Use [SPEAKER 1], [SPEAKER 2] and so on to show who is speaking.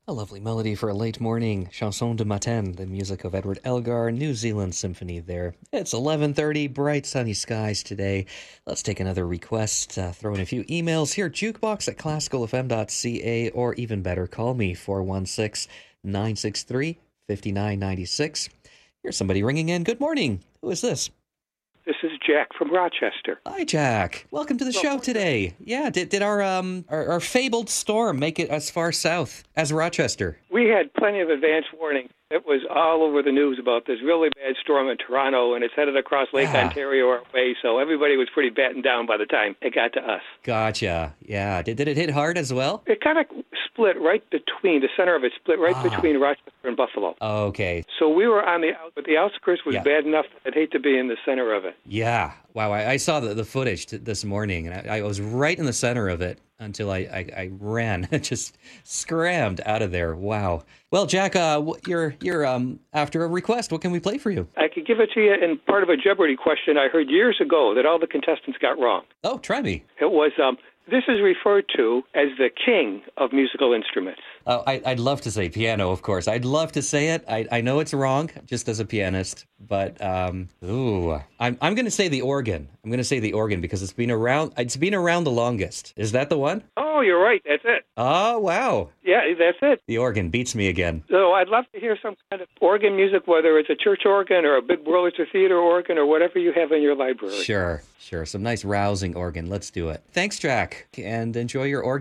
[SPEAKER 1] A lovely melody for a late morning. Chanson de matin, the music of Edward Elgar, New Zealand Symphony there. It's 11:30, bright sunny skies today. Let's take another request, throw in a few emails here, jukebox at classicalfm.ca, or even better, call me, 416-963-5996. Here's somebody ringing in. Good morning. Who is this?
[SPEAKER 2] This is Jack from Rochester.
[SPEAKER 1] Hi, Jack. Welcome to the show today. Yeah, did our fabled storm make it as far south as Rochester?
[SPEAKER 2] We had plenty of advance warning. It was all over the news about this really bad storm in Toronto, and it's headed across Lake Ontario our way, so everybody was pretty battened down by the time it got to us.
[SPEAKER 1] Gotcha. Yeah. Did it hit hard as well?
[SPEAKER 2] It kind of split right between, the center of it split right between Rochester and Buffalo.
[SPEAKER 1] Okay.
[SPEAKER 2] So we were on but the outskirts was bad enough that I'd hate to be in the center of it.
[SPEAKER 1] Yeah. Wow. I saw the footage this morning, and I was right in the center of it until I ran, just scrammed out of there. Wow. Well, Jack, you're after a request. What can we play for you?
[SPEAKER 2] I could give it to you in part of a Jeopardy question I heard years ago that all the contestants got wrong.
[SPEAKER 1] Oh, try me.
[SPEAKER 2] It was, this is referred to as the king of musical instruments.
[SPEAKER 1] Oh, I'd love to say piano, of course. I'd love to say it. I know it's wrong, just as a pianist. But, I'm going to say the organ. I'm going to say the organ because it's been around the longest. Is that the one?
[SPEAKER 2] Oh, you're right. That's it.
[SPEAKER 1] Oh, wow.
[SPEAKER 2] Yeah, that's it.
[SPEAKER 1] The organ beats me again.
[SPEAKER 2] So I'd love to hear some kind of organ music, whether it's a church organ or a big Wurlitzer Theater organ or whatever you have in your library.
[SPEAKER 1] Sure. Some nice rousing organ. Let's do it. Thanks, Jack, and enjoy your organ.